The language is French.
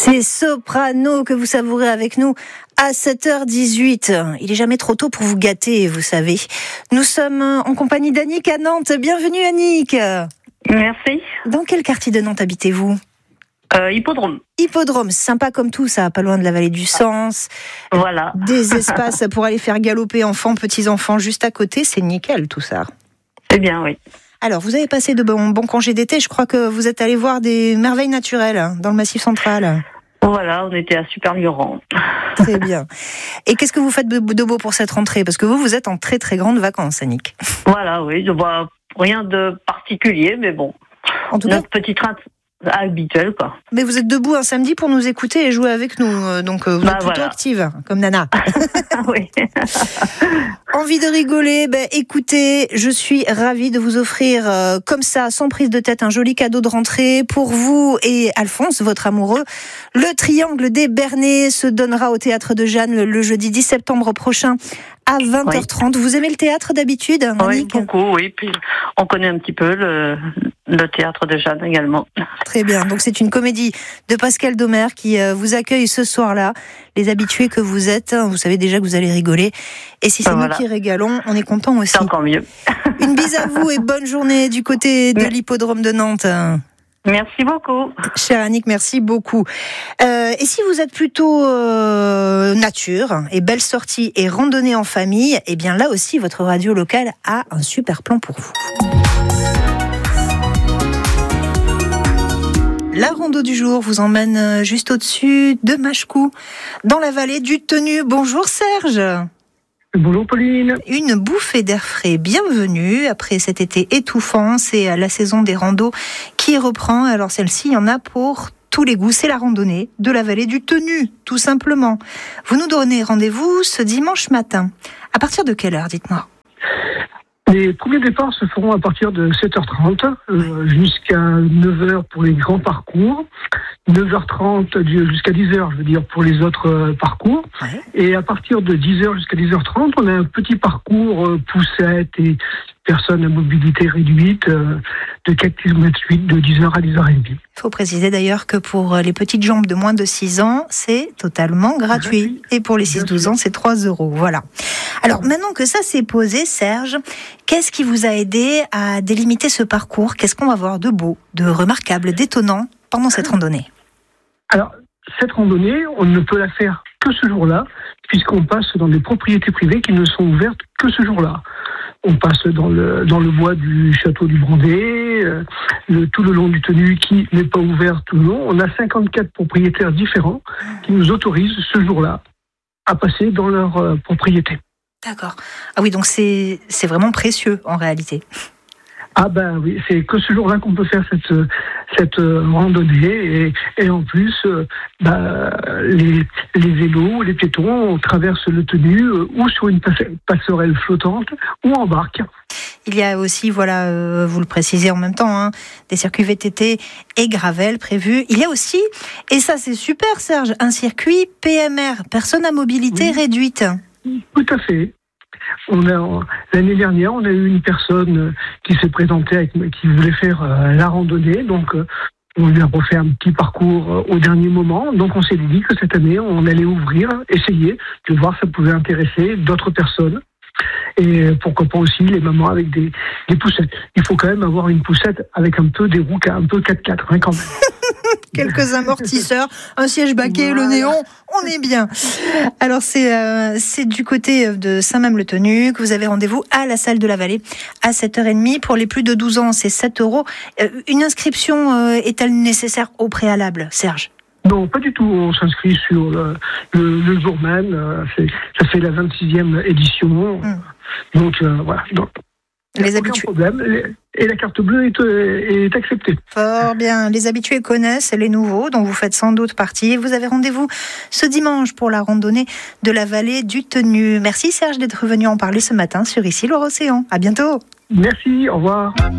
C'est Soprano que vous savourez avec nous à 7h18. Il est jamais trop tôt pour vous gâter, vous savez. Nous sommes en compagnie d'Annick à Nantes. Bienvenue Annick. Merci. Dans quel quartier de Nantes habitez-vous ? Hippodrome. Hippodrome, sympa comme tout ça, pas loin de la vallée du Sens. Voilà. Des espaces pour aller faire galoper enfants, petits-enfants juste à côté, c'est nickel tout ça. C'est bien, oui. Alors, vous avez passé de bons congés d'été, je crois que vous êtes allé voir des merveilles naturelles dans le Massif central. Voilà, on était à Super-Luran. Très bien. Et qu'est-ce que vous faites de beau pour cette rentrée ? Parce que vous êtes en très très grandes vacances, Annick. Voilà, oui, je vois rien de particulier, mais bon. En tout cas, notre petite train habituelle, quoi. Mais vous êtes debout un samedi pour nous écouter et jouer avec nous, donc vous êtes plutôt active, comme Nana. Oui. Envie de rigoler ? Écoutez, je suis ravie de vous offrir comme ça, sans prise de tête, un joli cadeau de rentrée pour vous et Alphonse, votre amoureux. Le Triangle des Bernets se donnera au Théâtre de Jeanne le jeudi 10 septembre prochain à 20h30. Oui. Vous aimez le théâtre d'habitude, Annick ? Oui, beaucoup, oui. Puis on connaît un petit peu le Théâtre de Jeanne également. Très bien. Donc c'est une comédie de Pascal Domer qui vous accueille ce soir-là. Les habitués que vous êtes, vous savez déjà que vous allez rigoler. Et si c'est nous qui régalons, on est content aussi. C'est encore mieux. Une bise à vous et bonne journée du côté de l'hippodrome de Nantes. Merci beaucoup. Chère Annick, merci beaucoup. Et si vous êtes plutôt nature et belle sortie et randonnée en famille, eh bien là aussi, votre radio locale a un super plan pour vous. La rando du jour vous emmène juste au-dessus de Machecou, dans la vallée du Tenu. Bonjour Serge. Bonjour Pauline. Une bouffée d'air frais, bienvenue après cet été étouffant. C'est la saison des randos qui reprend. Alors celle-ci, il y en a pour tous les goûts. C'est la randonnée de la vallée du Tenu, tout simplement. Vous nous donnez rendez-vous ce dimanche matin. À partir de quelle heure, dites-moi ? Les premiers départs se feront à partir de 7h30 jusqu'à 9h pour les grands parcours, 9h30 jusqu'à 10h, je veux dire, pour les autres parcours. Ouais. Et à partir de 10h jusqu'à 10h30, on a un petit parcours poussette et personnes à mobilité réduite de 4 km 8 de 10h à 10h30. Il faut préciser d'ailleurs que pour les petites jambes de moins de 6 ans, c'est totalement gratuit. Et pour les 6-12 ans, c'est 3 €. Voilà. Alors maintenant que ça s'est posé, Serge, qu'est-ce qui vous a aidé à délimiter ce parcours ? Qu'est-ce qu'on va voir de beau, de remarquable, d'étonnant pendant cette randonnée ? Alors, cette randonnée, on ne peut la faire que ce jour-là, puisqu'on passe dans des propriétés privées qui ne sont ouvertes que ce jour-là. On passe dans le bois du château du Brandé, tout le long du Tenu qui n'est pas ouvert tout le long. On a 54 propriétaires différents qui nous autorisent ce jour-là à passer dans leur propriété. D'accord. Ah oui, donc c'est vraiment précieux en réalité. Ah ben oui, c'est que ce jour-là qu'on peut faire cette randonnée et en plus les vélos, les piétons traversent le Tenu ou sur une passerelle flottante ou en barque. Il y a aussi, vous le précisez en même temps, des circuits VTT et gravel prévus. Il y a aussi, et ça c'est super Serge, un circuit PMR, personnes à mobilité réduite. Tout à fait. L'année dernière, on a eu une personne qui s'est présentée qui voulait faire la randonnée. Donc, on lui a refait un petit parcours au dernier moment. Donc, on s'est dit que cette année, on allait essayer de voir si ça pouvait intéresser d'autres personnes. Et pourquoi pas aussi les mamans avec des poussettes. Il faut quand même avoir une poussette avec un peu des roues, un peu 4x4 quand même. Quelques amortisseurs, un siège baquet, le néon, on est bien. Alors c'est du côté de Saint-Mame-le-Tenu que vous avez rendez-vous à la salle de la Vallée à 7h30. Pour les plus de 12 ans, c'est 7 €. Une inscription est-elle nécessaire au préalable, Serge ? Non, pas du tout. On s'inscrit sur le jour même. Ça fait la 26e édition. Donc voilà. Les habitués. Aucun problème. Et la carte bleue est acceptée. Fort bien. Les habitués connaissent les nouveaux, dont vous faites sans doute partie. Vous avez rendez-vous ce dimanche pour la randonnée de la vallée du Tenu. Merci Serge d'être venu en parler ce matin sur Ici Loire Océan. À bientôt. Merci. Au revoir.